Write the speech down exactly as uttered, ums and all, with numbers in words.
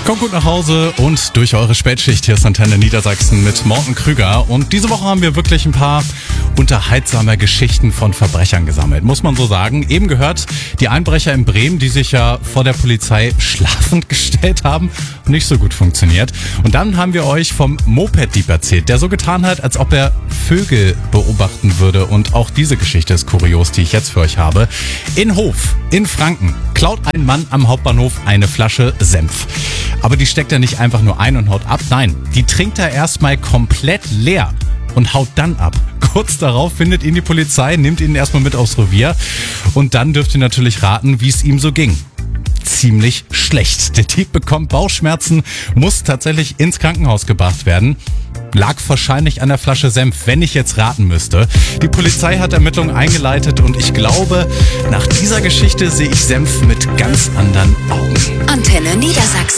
Kommt gut nach Hause und durch eure Spätschicht. Hier ist Antenne Niedersachsen mit Morten Krüger. Und diese Woche haben wir wirklich ein paar unterhaltsame Geschichten von Verbrechern gesammelt, muss man so sagen. Eben gehört, die Einbrecher in Bremen, die sich ja vor der Polizei schlafend gestellt haben, nicht so gut funktioniert. Und dann haben wir euch vom Moped-Dieb erzählt, der so getan hat, als ob er Vögel beobachten würde. Und auch diese Geschichte ist kurios, die ich jetzt für euch habe. In Hof, in Franken, klaut ein Mann am Hauptbahnhof eine Flasche Senf. Aber die steckt er nicht einfach nur ein und haut ab. Nein, die trinkt er erstmal komplett leer und haut dann ab. Kurz darauf findet ihn die Polizei, nimmt ihn erstmal mit aufs Revier. Und dann dürft ihr natürlich raten, wie es ihm so ging. Ziemlich schlecht. Der Dieb bekommt Bauchschmerzen, muss tatsächlich ins Krankenhaus gebracht werden. Lag wahrscheinlich an der Flasche Senf, wenn ich jetzt raten müsste. Die Polizei hat Ermittlungen eingeleitet und ich glaube, nach dieser Geschichte sehe ich Senf mit ganz anderen Augen. Antenne Niedersachsen.